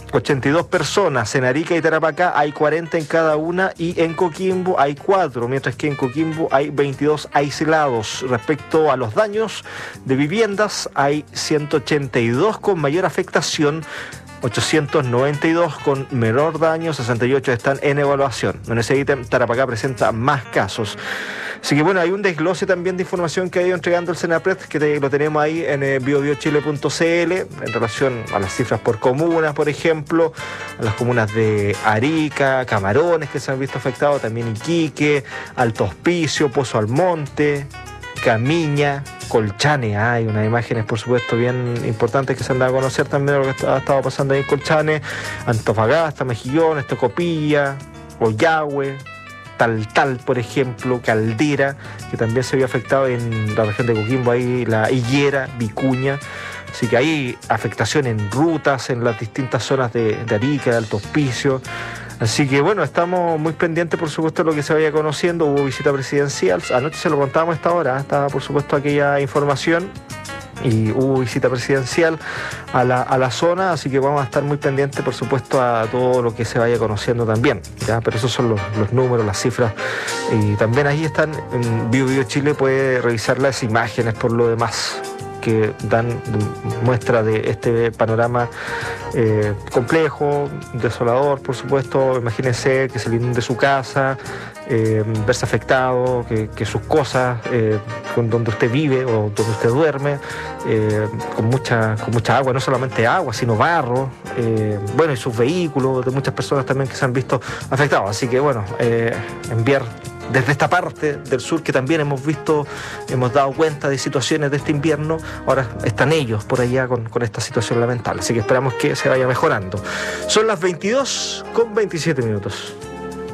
82 personas. En Arica y Tarapacá hay 40 en cada una y en Coquimbo hay 4, mientras que en Coquimbo hay 22 aislados. Respecto a los daños de viviendas, hay 182 con mayor afectación, 892 con menor daño, 68 están en evaluación. En ese ítem, Tarapacá presenta más casos. Así que bueno, hay un desglose también de información que ha ido entregando el Senapred, que lo tenemos ahí en biobiochile.cl, en relación a las cifras por comunas, por ejemplo, a las comunas de Arica, Camarones, que se han visto afectados, también Iquique, Alto Hospicio, Pozo Almonte, Camiña, Colchane. Hay unas imágenes, por supuesto, bien importantes que se han dado a conocer también de lo que ha estado pasando ahí en Colchane, Antofagasta, Mejillones, Tocopilla, Oyagüe, Taltal, por ejemplo, Caldera, que también se vio afectado en la región de Coquimbo, ahí la Higuera, Vicuña. Así que hay afectación en rutas, en las distintas zonas de Arica, de Alto Hospicio. Así que bueno, estamos muy pendientes, por supuesto, de lo que se vaya conociendo. Hubo visita presidencial, anoche se lo contábamos a esta hora, estaba por supuesto aquella información, y hubo visita presidencial a la zona, así que vamos a estar muy pendientes, por supuesto, a todo lo que se vaya conociendo también, ¿ya? Pero esos son los números, las cifras, y también ahí están en Bio Chile, puede revisar las imágenes por lo demás que dan muestra de este panorama complejo, desolador, por supuesto. Imagínense que se le inunde su casa, verse afectado, que sus cosas, donde usted vive o donde usted duerme, con mucha agua, no solamente agua, sino barro, bueno, y sus vehículos, de muchas personas también que se han visto afectados. Así que bueno, enviar desde esta parte del sur, que también hemos dado cuenta de situaciones de este invierno, ahora están ellos por allá con esta situación lamentable. Así que esperamos que se vaya mejorando. Son las 22:27.